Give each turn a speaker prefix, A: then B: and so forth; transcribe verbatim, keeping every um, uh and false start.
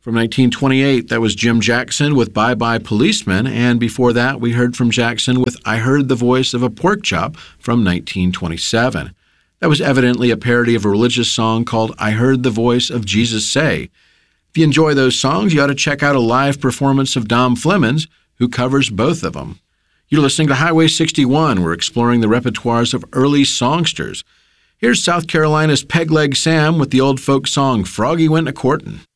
A: From nineteen twenty-eight, that was Jim Jackson with Bye Bye Policeman, and before that we heard from Jackson with I Heard the Voice of a Pork Chop from nineteen twenty-seven. That was evidently a parody of a religious song called I Heard the Voice of Jesus Say. If you enjoy those songs, you ought to check out a live performance of Dom Flemons, who covers both of them. You're listening to Highway sixty-one. We're exploring the repertoires of early songsters. Here's South Carolina's Pegleg Sam with the old folk song Froggy Went A-Courtin'.